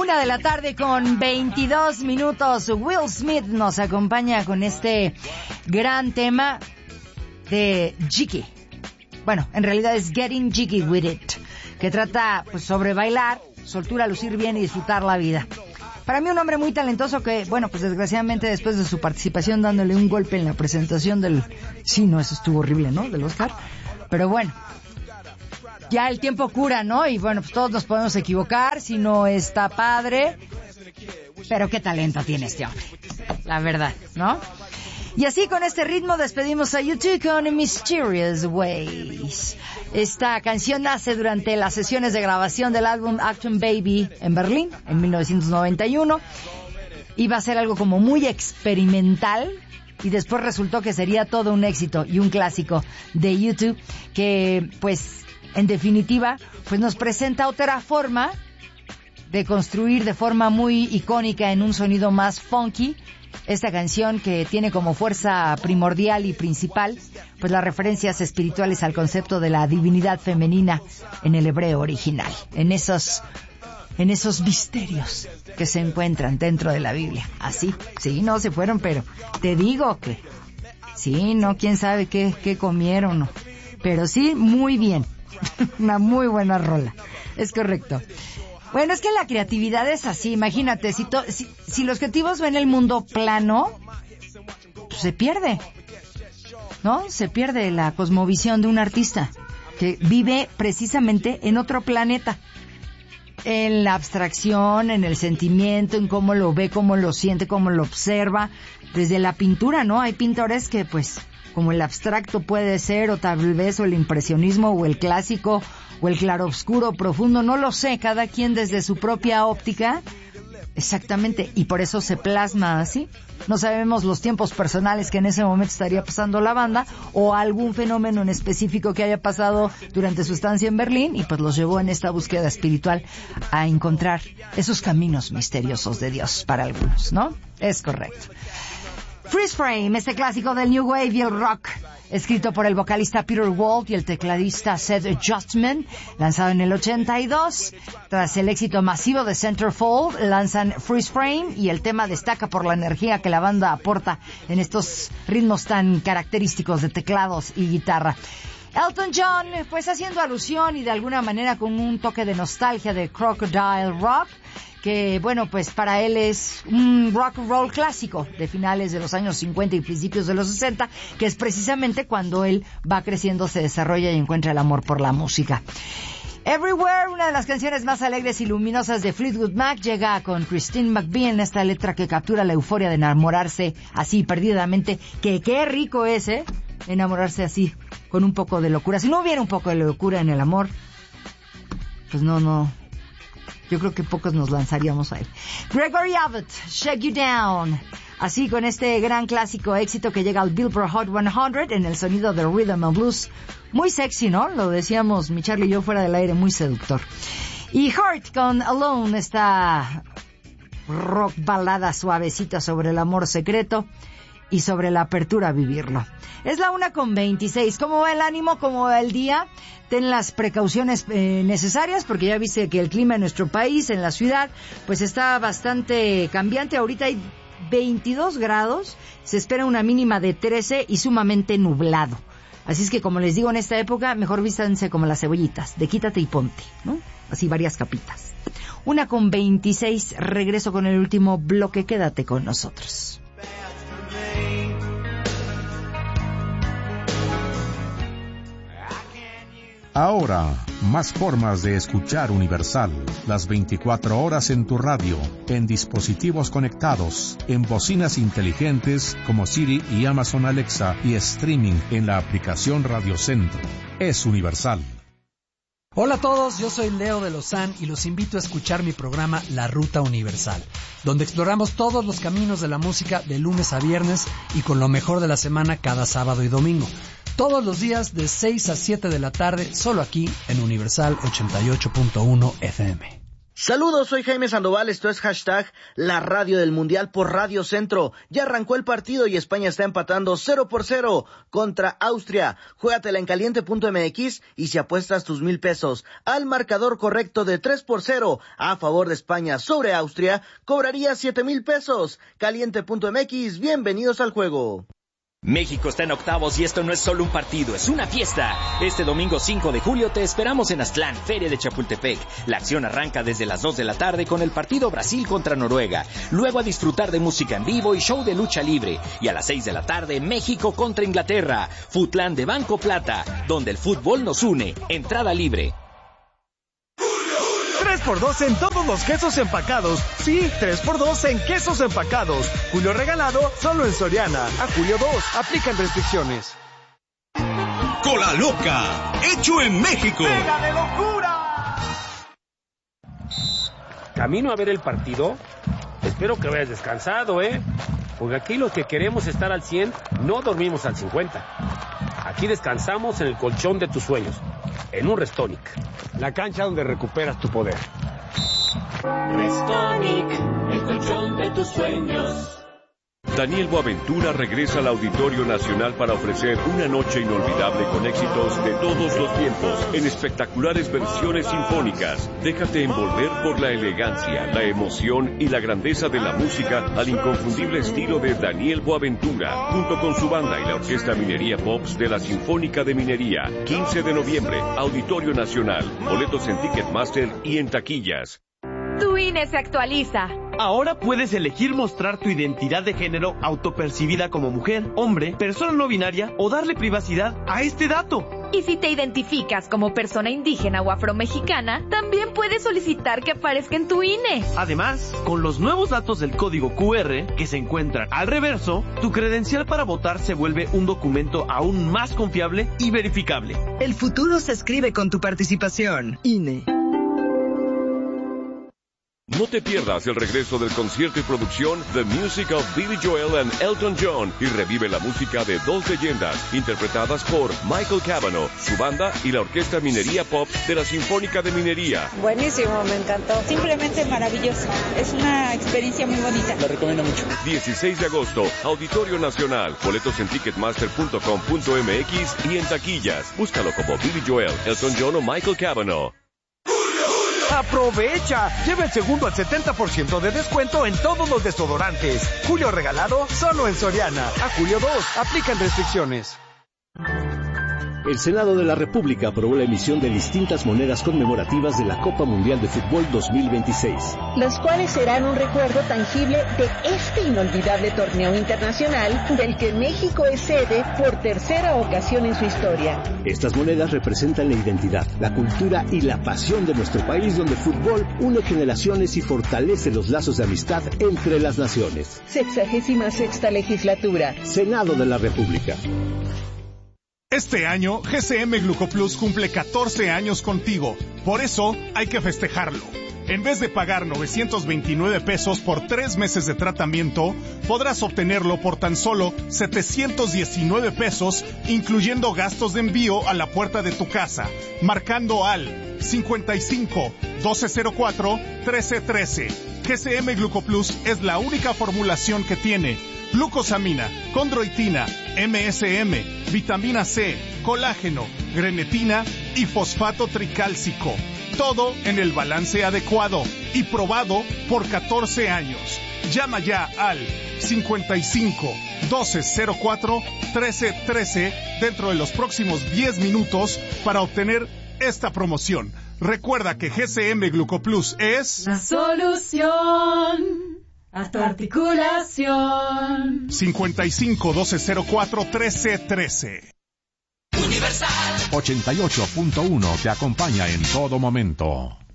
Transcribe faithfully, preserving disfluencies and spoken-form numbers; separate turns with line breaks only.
Una de la tarde con veintidós minutos. Will Smith nos acompaña con este gran tema de Jiggy. Bueno, en realidad es Getting Jiggy With It, que trata pues sobre bailar, soltura, lucir bien y disfrutar la vida. Para mí un hombre muy talentoso que, bueno, pues desgraciadamente después de su participación dándole un golpe en la presentación del... Sí, no, eso estuvo horrible, ¿no? Del Oscar. Pero bueno, ya el tiempo cura, ¿no? Y bueno, pues todos nos podemos equivocar si no está padre. Pero qué talento tiene este hombre, la verdad, ¿no? Y así con este ritmo despedimos a U dos con Mysterious Ways. Esta canción nace durante las sesiones de grabación del álbum Achtung Baby en Berlín en mil novecientos noventa y uno. Iba a ser algo como muy experimental y después resultó que sería todo un éxito y un clásico de U dos que, pues, en definitiva, pues nos presenta otra forma de construir de forma muy icónica en un sonido más funky esta canción que tiene como fuerza primordial y principal pues las referencias espirituales al concepto de la divinidad femenina en el hebreo original, en esos en esos misterios que se encuentran dentro de la Biblia. Así, sí, no se fueron, pero te digo que sí, no, quién sabe qué, qué comieron, no. Pero sí, muy bien. Una muy buena rola. Es correcto. Bueno, es que la creatividad es así, imagínate, si, to, si, si los creativos ven el mundo plano, pues se pierde, ¿no? Se pierde la cosmovisión de un artista que vive precisamente en otro planeta, en la abstracción, en el sentimiento, en cómo lo ve, cómo lo siente, cómo lo observa, desde la pintura, ¿no? Hay pintores que, pues, como el abstracto puede ser, o tal vez, o el impresionismo, o el clásico, o el claroscuro profundo, no lo sé, cada quien desde su propia óptica, exactamente, y por eso se plasma así. No sabemos los tiempos personales que en ese momento estaría pasando la banda, o algún fenómeno en específico que haya pasado durante su estancia en Berlín, y pues los llevó en esta búsqueda espiritual a encontrar esos caminos misteriosos de Dios para algunos, ¿no? Es correcto. Freeze Frame, este clásico del New Wave y el rock, escrito por el vocalista Peter Walt y el tecladista Seth Justman, lanzado en el ochenta y dos. Tras el éxito masivo de Centerfold, lanzan Freeze Frame y el tema destaca por la energía que la banda aporta en estos ritmos tan característicos de teclados y guitarra. Elton John, pues haciendo alusión y de alguna manera con un toque de nostalgia de Crocodile Rock, que bueno, pues para él es un rock and roll clásico de finales de los años cincuenta y principios de los sesenta, que es precisamente cuando él va creciendo, se desarrolla y encuentra el amor por la música. Everywhere, una de las canciones más alegres y luminosas de Fleetwood Mac, llega con Christine McVie en esta letra que captura la euforia de enamorarse así perdidamente, que qué rico es, ¿eh? Enamorarse así, con un poco de locura. Si no hubiera un poco de locura en el amor, pues no, no... yo creo que pocos nos lanzaríamos a él. Gregory Abbott, Shake You Down. Así con este gran clásico éxito que llega al Billboard Hot cien en el sonido de Rhythm and Blues. Muy sexy, ¿no? Lo decíamos mi Charlie y yo fuera del aire, muy seductor. Y Heart con Alone, esta rock balada suavecita sobre el amor secreto y sobre la apertura a vivirlo. Es la una con veintiséis. ¿Cómo va el ánimo? ¿Cómo va el día? Ten las precauciones eh, necesarias, porque ya viste que el clima en nuestro país, en la ciudad, pues está bastante cambiante. Ahorita hay veintidós grados, se espera una mínima de trece y sumamente nublado. Así es que, como les digo, en esta época, mejor vístanse como las cebollitas, de quítate y ponte, ¿no? Así varias capitas. Una con veintiséis, regreso con el último bloque, quédate con nosotros.
Ahora, más formas de escuchar Universal. Las veinticuatro horas en tu radio, en dispositivos conectados, en bocinas inteligentes como Siri y Amazon Alexa y streaming en la aplicación Radio Centro. Es Universal.
Hola a todos, yo soy Leo de Lozán y los invito a escuchar mi programa La Ruta Universal, donde exploramos todos los caminos de la música de lunes a viernes y con lo mejor de la semana cada sábado y domingo. Todos los días de seis a siete de la tarde, solo aquí en Universal ochenta y ocho punto uno F M.
Saludos, soy Jaime Sandoval, esto es hashtag La Radio del Mundial por Radio Centro. Ya arrancó el partido y España está empatando cero por cero contra Austria. Juégatela en caliente punto m x y si apuestas tus mil pesos al marcador correcto de tres por cero a favor de España sobre Austria, cobrarías siete mil pesos. caliente punto m x, bienvenidos al juego.
México está en octavos y esto no es solo un partido, es una fiesta. Este domingo cinco de julio te esperamos en Aztlán, Feria de Chapultepec. La acción arranca desde las dos de la tarde con el partido Brasil contra Noruega. Luego a disfrutar de música en vivo y show de lucha libre. Y a las seis de la tarde, México contra Inglaterra. Futlán de Banco Plata, donde el fútbol nos une. Entrada libre.
tres por dos en todos los quesos empacados. Sí, tres por dos en quesos empacados. Julio regalado solo en Soriana. A julio dos, aplican restricciones.
Cola Loca, hecho en México.
¡Pega de locura!
Camino a ver el partido. Espero que vayas descansado, ¿eh? Porque aquí los que queremos estar al cien no dormimos al cincuenta. Aquí descansamos en el colchón de tus sueños, en un Restonic.
La cancha donde recuperas tu poder.
Restonic, el colchón de tus sueños.
Daniel Boaventura regresa al Auditorio Nacional para ofrecer una noche inolvidable con éxitos de todos los tiempos en espectaculares versiones sinfónicas. Déjate envolver por la elegancia, la emoción y la grandeza de la música al inconfundible estilo de Daniel Boaventura, junto con su banda y la Orquesta Minería Pops de la Sinfónica de Minería. quince de noviembre, Auditorio Nacional. Boletos en Ticketmaster y en taquillas.
Tu I N E se actualiza.
Ahora puedes elegir mostrar tu identidad de género autopercibida como mujer, hombre, persona no binaria o darle privacidad a este dato.
Y si te identificas como persona indígena o afromexicana, también puedes solicitar que aparezca en tu I N E.
Además, con los nuevos datos del código Q R que se encuentran al reverso, tu credencial para votar se vuelve un documento aún más confiable y verificable.
El futuro se escribe con tu participación. I N E.
No te pierdas el regreso del concierto y producción The Music of Billy Joel and Elton John y revive la música de dos leyendas interpretadas por Michael Cavanaugh, su banda y la Orquesta Minería Pop de la Sinfónica de Minería.
Buenísimo, me encantó. Simplemente maravilloso. Es una experiencia muy bonita.
La recomiendo mucho. dieciséis de agosto, Auditorio Nacional. Boletos en ticketmaster punto com punto m x y en taquillas. Búscalo como Billy Joel, Elton John o Michael Cavanaugh.
¡Aprovecha! Lleva el segundo al setenta por ciento de descuento en todos los desodorantes. Julio regalado solo en Soriana. A julio dos, aplican restricciones.
El Senado de la República aprobó la emisión de distintas monedas conmemorativas de la Copa Mundial de Fútbol dos mil veintiséis.
Las cuales serán un recuerdo tangible de este inolvidable torneo internacional del que México es sede por tercera ocasión en su historia.
Estas monedas representan la identidad, la cultura y la pasión de nuestro país, donde el fútbol une generaciones y fortalece los lazos de amistad entre las naciones.
Sexagésima sexta legislatura.
Senado de la República.
Este año, G C M Glucoplus cumple catorce años contigo. Por eso, hay que festejarlo. En vez de pagar novecientos veintinueve pesos por tres meses de tratamiento, podrás obtenerlo por tan solo setecientos diecinueve pesos, incluyendo gastos de envío a la puerta de tu casa, marcando al cincuenta y cinco, doce cero cuatro, trece trece. G C M Glucoplus es la única formulación que tiene glucosamina, condroitina, M S M, vitamina C, colágeno, grenetina y fosfato tricálcico. Todo en el balance adecuado y probado por catorce años. Llama ya al cincuenta y cinco, doce cero cuatro, trece trece dentro de los próximos diez minutos para obtener esta promoción. Recuerda que G C M Glucoplus es
la solución a tu articulación.
cincuenta y cinco, doce cero cuatro, trece trece.
Universal ochenta y ocho punto uno te acompaña en todo momento.